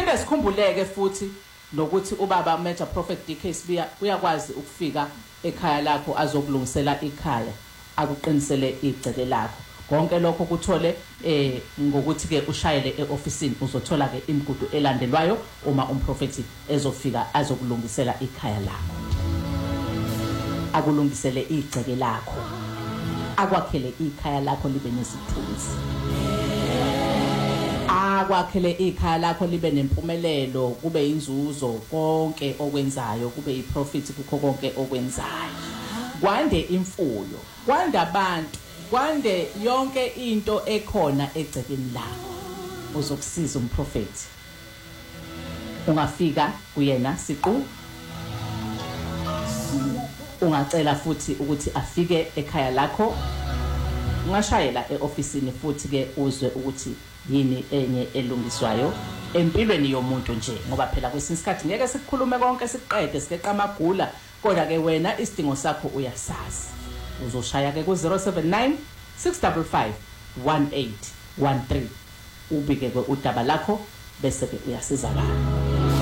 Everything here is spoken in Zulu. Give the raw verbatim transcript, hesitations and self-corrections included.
siphinde sikhumbuleke futhi nokuthi ubaba Major Prophet D K Sibiya uyakwazi ukufika ekhaya lakho azokulungisela ikhaya akuqinisele igceke lakho konke lokho kuthole eh ngokuthi ke ushayele eofisini uzothola ke imigudu elandelwayo uma umprofeti ezofika azokulungisela ikhaya lakho akulungisele igceke lakho akwakhele ikhaya lakho libe nesithunzi akwakhele ikhaya lakho libe nempumelelo kube inzuzo konke okwenzayo kube iprofit kukho konke okwenzayo kwande imfuyo kwande abantu kwande yonke into ekhona egcekeni lakho uzokusiza umprofeti ungafika kuyena siqu ungacela futhi ukuthi afike ekhaya lakho ungashayela eofisini futhi ke uzwe ukuthi yini enye elungiswayo empilweni yomuntu nje ngoba phela kwesinye isikhathi ngeke sikhulume konke siqede sikeqa amagula kodwa ke wena isidingo sakho uyasazi uzoshaya ke ku zero seven nine six five five one eight one three ubike ke udaba lakho bese ke uyasizakala.